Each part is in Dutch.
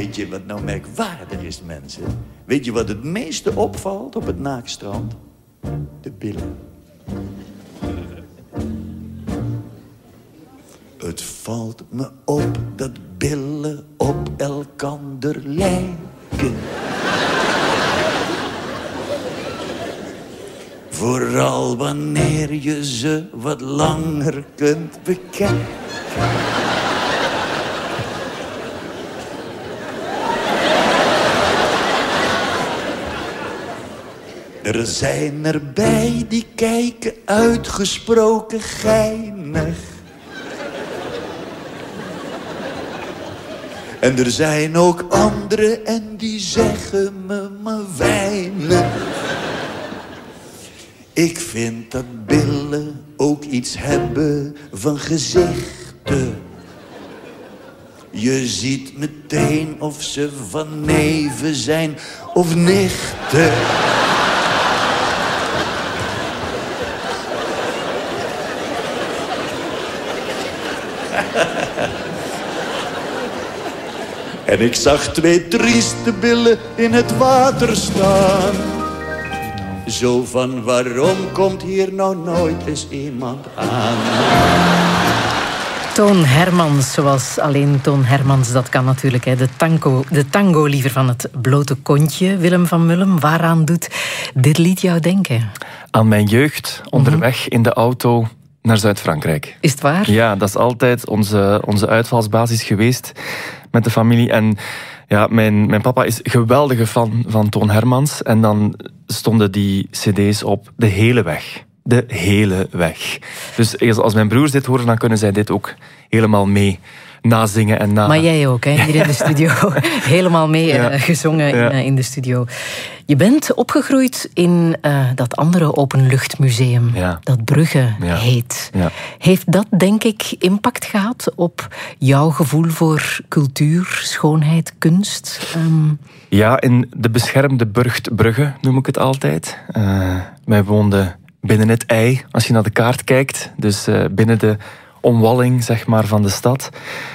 weet je wat nou merkwaardig is, mensen? Weet je wat het meeste opvalt op het Naakstrand? De billen. Het valt me op dat billen op elkander lijken. Vooral wanneer je ze wat langer kunt bekijken. Er zijn erbij die kijken uitgesproken geinig. En er zijn ook anderen en die zeggen me maar weinig. Ik vind dat billen ook iets hebben van gezichten. Je ziet meteen of ze van neven zijn of nichten. En ik zag 2 trieste billen in het water staan. Zo van, waarom komt hier nou nooit eens iemand aan? Toon Hermans, zoals alleen Toon Hermans dat kan natuurlijk. Hè. De tango liever van het blote kontje. Willem van Mullem, waaraan doet dit lied jou denken? Aan mijn jeugd, onderweg in de auto naar Zuid-Frankrijk. Is het waar? Ja, dat is altijd onze uitvalsbasis geweest met de familie. En ja, mijn papa is geweldige fan van Toon Hermans. En dan stonden die cd's op de hele weg. De hele weg. Dus als mijn broers dit horen, dan kunnen zij dit ook helemaal mee nazingen en Maar jij ook, hè, hier in de studio. Helemaal mee gezongen in de studio. Je bent opgegroeid in dat andere openluchtmuseum, dat Brugge heet. Ja. Heeft dat, denk ik, impact gehad op jouw gevoel voor cultuur, schoonheid, kunst? Ja, in de beschermde burcht Brugge noem ik het altijd. Wij woonden binnen het ei, als je naar de kaart kijkt. Dus binnen de omwalling, zeg maar, van de stad.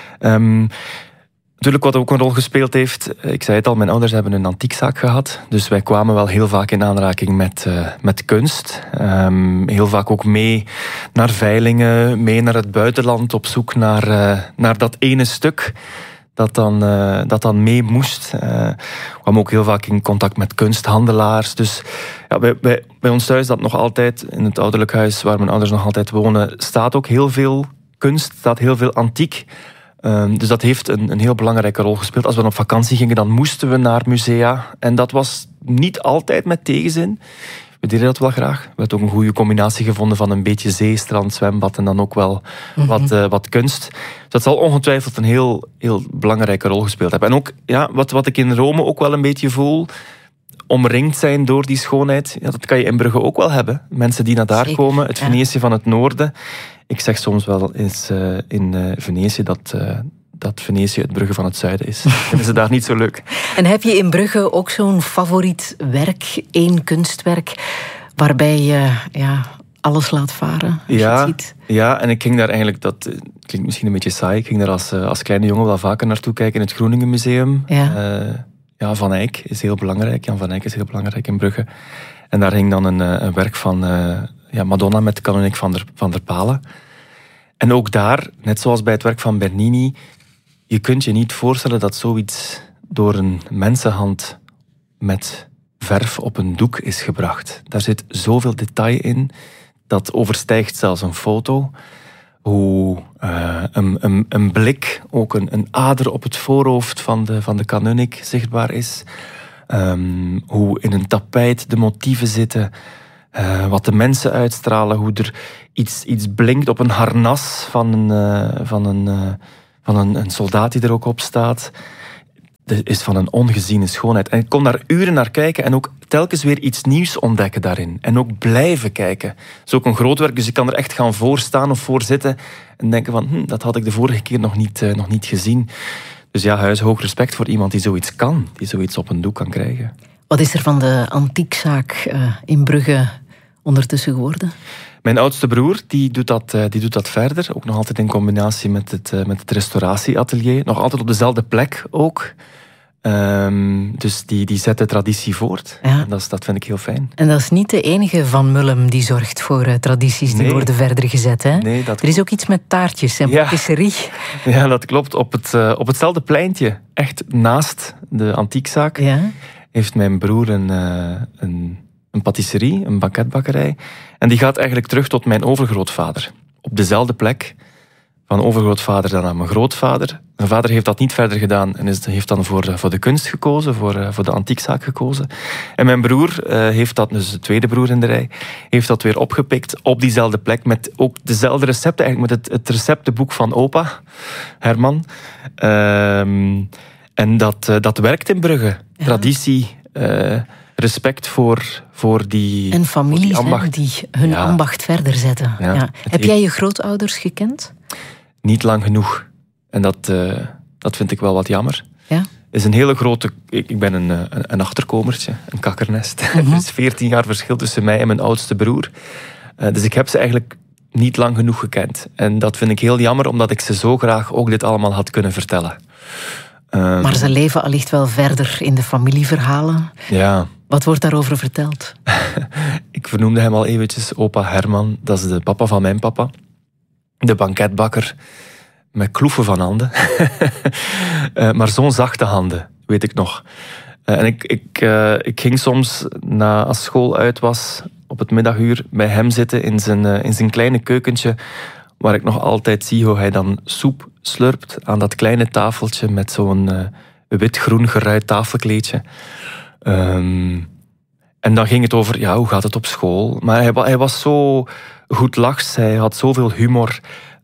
Natuurlijk wat ook een rol gespeeld heeft, ik zei het al, mijn ouders hebben een antiekzaak gehad. Dus wij kwamen wel heel vaak in aanraking met kunst. Heel vaak ook mee naar veilingen, mee naar het buitenland op zoek naar dat ene stuk dat dan mee moest. We kwamen ook heel vaak in contact met kunsthandelaars. Dus ja, bij ons thuis, dat nog altijd, in het ouderlijk huis waar mijn ouders nog altijd wonen, staat ook heel veel kunst, staat heel veel antiek. Dus dat heeft een heel belangrijke rol gespeeld. Als we op vakantie gingen, dan moesten we naar musea. En dat was niet altijd met tegenzin. We deden dat wel graag. We hebben ook een goede combinatie gevonden van een beetje zee, strand, zwembad en dan ook wel wat kunst. Dus dat zal ongetwijfeld een heel, heel belangrijke rol gespeeld hebben. En ook wat ik in Rome ook wel een beetje voel, omringd zijn door die schoonheid, dat kan je in Brugge ook wel hebben. Mensen die naar daar komen, het Venetië van het noorden. Ik zeg soms wel eens in Venetië dat Venetië het Brugge van het zuiden is. Vinden ze daar niet zo leuk. En heb je in Brugge ook zo'n favoriet werk, één kunstwerk, waarbij je alles laat varen? Ja, en ik ging daar eigenlijk, dat klinkt misschien een beetje saai, ik ging daar als kleine jongen wel vaker naartoe kijken in het Groningen Museum. Ja. Van Eyck is heel belangrijk. Jan van Eyck is heel belangrijk in Brugge. En daar hing dan een werk van Madonna met Kanoniek van der Palen. En ook daar, net zoals bij het werk van Bernini, je kunt je niet voorstellen dat zoiets door een mensenhand met verf op een doek is gebracht. Daar zit zoveel detail in, dat overstijgt zelfs een foto. Hoe een blik, ook een ader op het voorhoofd van de kanunnik zichtbaar is. Hoe in een tapijt de motieven zitten. Wat de mensen uitstralen. Hoe er iets blinkt op een harnas van een soldaat die er ook op staat. Dat is van een ongeziene schoonheid. En ik kon daar uren naar kijken en ook telkens weer iets nieuws ontdekken daarin. En ook blijven kijken. Het is ook een groot werk, dus ik kan er echt gaan voor staan of voor zitten en denken van, dat had ik de vorige keer nog niet gezien. Dus ja, huishoog respect voor iemand die zoiets kan, die zoiets op een doek kan krijgen. Wat is er van de antiekzaak in Brugge ondertussen geworden? Mijn oudste broer die doet dat verder, ook nog altijd in combinatie met het restauratieatelier. Nog altijd op dezelfde plek ook. Dus die zet de traditie voort. Ja. En dat vind ik heel fijn. En dat is niet de enige Van Mullem die zorgt voor tradities die worden verder gezet. Hè? Nee, er is ook iets met taartjes en patisserie. Ja, dat klopt. Op hetzelfde pleintje, echt naast de antiekzaak, heeft mijn broer een patisserie, een banketbakkerij. En die gaat eigenlijk terug tot mijn overgrootvader. Op dezelfde plek. Van overgrootvader dan aan mijn grootvader. Mijn vader heeft dat niet verder gedaan en heeft dan voor de kunst gekozen, voor de antiekzaak gekozen. En mijn broer heeft dat, dus de tweede broer in de rij, heeft dat weer opgepikt op diezelfde plek met ook dezelfde recepten, eigenlijk met het receptenboek van opa, Herman. En dat werkt in Brugge. Ja. Traditie, respect voor die en families voor die ambacht. Die hun ambacht verder zetten. Ja. Ja. Heb jij je grootouders gekend? Niet lang genoeg. En dat vind ik wel wat jammer. Ja? Is een hele grote... Ik ben een achterkomertje, een kakkernest. Er is 14 jaar verschil tussen mij en mijn oudste broer. Dus ik heb ze eigenlijk niet lang genoeg gekend. En dat vind ik heel jammer, omdat ik ze zo graag ook dit allemaal had kunnen vertellen. Maar ze leven allicht wel verder in de familieverhalen. Ja. Wat wordt daarover verteld? Ik vernoemde hem al eventjes opa Herman. Dat is de papa van mijn papa. De banketbakker. Met kloeven van handen. Maar zo'n zachte handen, weet ik nog. En ik ging soms, als school uit was, op het middaguur bij hem zitten in zijn kleine keukentje, waar ik nog altijd zie hoe hij dan soep slurpt aan dat kleine tafeltje met zo'n wit-groen geruit tafelkleedje. En dan ging het over, hoe gaat het op school? Maar hij was zo goedlachs, hij had zoveel humor.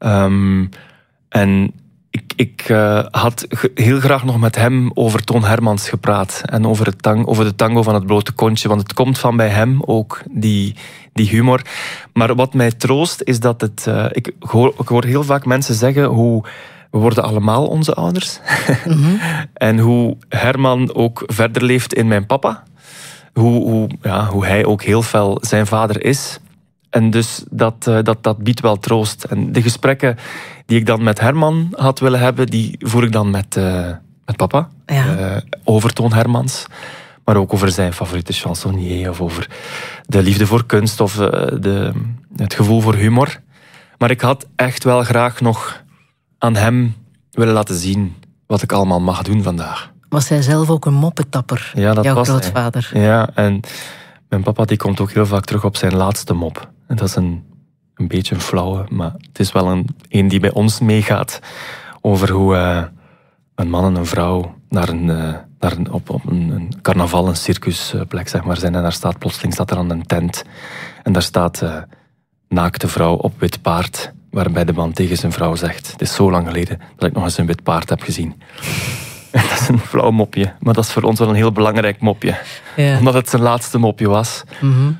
En ik had heel graag nog met hem over Toon Hermans gepraat. En over de tango van het blote kontje. Want het komt van bij hem ook, die humor. Maar wat mij troost is dat het... Ik hoor heel vaak mensen zeggen hoe... We worden allemaal onze ouders. Mm-hmm. En hoe Herman ook verder leeft in mijn papa. Hoe hij ook heel fel zijn vader is. En dus dat biedt wel troost. En de gesprekken die ik dan met Herman had willen hebben, die voer ik dan met papa. Ja. Over Toon Hermans. Maar ook over zijn favoriete chansonnier. Of over de liefde voor kunst. Of het gevoel voor humor. Maar ik had echt wel graag nog aan hem willen laten zien wat ik allemaal mag doen vandaag. Was hij zelf ook een moppetapper, jouw grootvader? Hij. Ja, en mijn papa die komt ook heel vaak terug op zijn laatste mop. En dat is een beetje een flauwe, maar het is wel een die bij ons meegaat. Over hoe een man en een vrouw op een carnaval, een circusplek zeg maar, zijn. En plotseling staat er aan een tent. En daar staat naakte vrouw op wit paard. Waarbij de man tegen zijn vrouw zegt: het is zo lang geleden dat ik nog eens een wit paard heb gezien. En dat is een flauw mopje. Maar dat is voor ons wel een heel belangrijk mopje. Ja. Omdat het zijn laatste mopje was. Mm-hmm.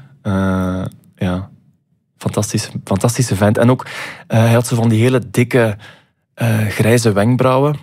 Fantastische vent. En ook, hij had zo van die hele dikke grijze wenkbrauwen.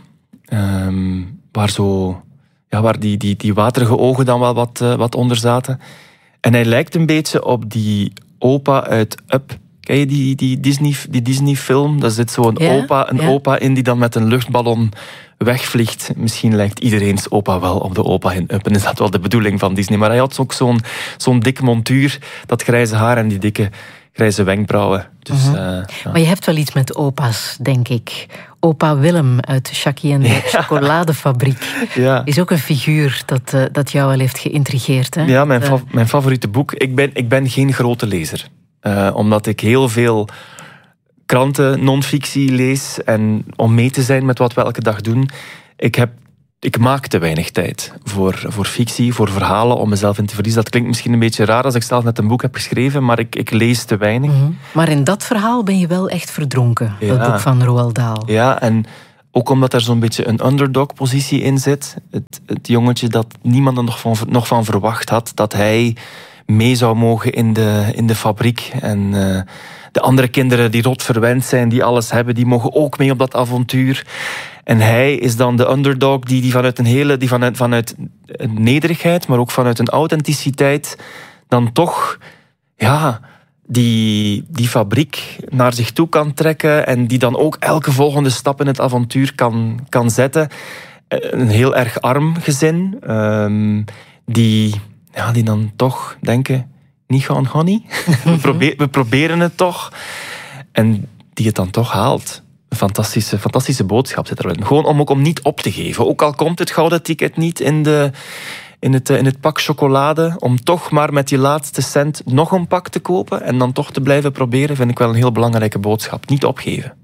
Waar die waterige ogen dan wel wat onder zaten. En hij lijkt een beetje op die opa uit Up. Ken je die Disney-film? Daar zit zo'n opa in die dan met een luchtballon wegvliegt. Misschien lijkt iedereen's opa wel op de opa in Up. En is dat wel de bedoeling van Disney. Maar hij had ook zo'n dik montuur, dat grijze haar en die dikke grijze wenkbrauwen. Dus, Maar je hebt wel iets met opa's, denk ik. Opa Willem uit Jackie en de chocoladefabriek is ook een figuur dat jou wel heeft geïntrigeerd. Hè? Ja, mijn favoriete boek. Ik ben geen grote lezer. Omdat ik heel veel kranten, non-fictie lees. En om mee te zijn met wat we elke dag doen. Ik maak te weinig tijd voor fictie, voor verhalen, om mezelf in te verliezen. Dat klinkt misschien een beetje raar als ik zelf net een boek heb geschreven, maar ik lees te weinig. Mm-hmm. Maar in dat verhaal ben je wel echt verdronken, dat boek van Roald Dahl. Ja, en ook omdat er zo'n beetje een underdog-positie in zit. Het jongetje dat niemand er nog van verwacht had, dat hij mee zou mogen in de fabriek. En de andere kinderen die rot verwend zijn, die alles hebben, die mogen ook mee op dat avontuur. En hij is dan de underdog die vanuit een nederigheid, maar ook vanuit een authenticiteit, dan toch die fabriek naar zich toe kan trekken en die dan ook elke volgende stap in het avontuur kan zetten. een heel erg arm gezin, die dan toch denken, niet gaan niet. We proberen het toch. En die het dan toch haalt. Een fantastische boodschap zit erin. Gewoon om niet op te geven. Ook al komt het gouden ticket niet in het pak chocolade, om toch maar met die laatste cent nog een pak te kopen en dan toch te blijven proberen, vind ik wel een heel belangrijke boodschap. Niet opgeven.